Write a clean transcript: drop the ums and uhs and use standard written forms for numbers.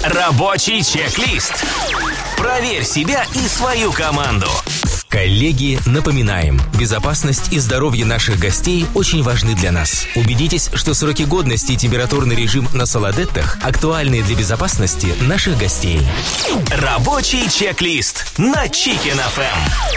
Рабочий чек-лист. Проверь себя и свою команду. Коллеги, напоминаем, безопасность и здоровье наших гостей очень важны для нас. Убедитесь, что сроки годности и температурный режим на Солодеттах актуальны для безопасности наших гостей. Рабочий чек-лист на Chicken FM.